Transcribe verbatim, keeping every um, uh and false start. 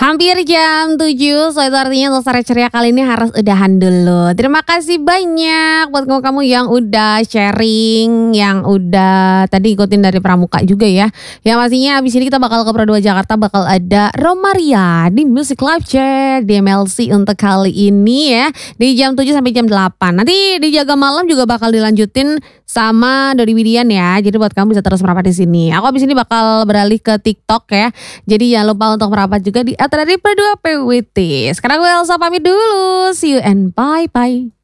Hampir jam tujuh, so itu artinya untuk sore ceria kali ini harus udahan dulu. Terima kasih banyak buat kamu-kamu yang udah sharing, yang udah tadi ikutin dari Pramuka juga ya. Yang pastinya abis ini kita bakal ke Pro dua Jakarta, bakal ada Romaria di Music Live Chat di M L C untuk kali ini ya. Di jam tujuh sampai jam delapan. Nanti di Jaga Malam juga bakal dilanjutin sama Dodi Widian ya. Jadi buat kamu bisa terus merapat di sini. Aku abis ini bakal beralih ke TikTok ya. Jadi jangan lupa untuk merapat juga di Atradi Pro dua P W T. Sekarang gue Elsa pamit dulu. See you and bye bye.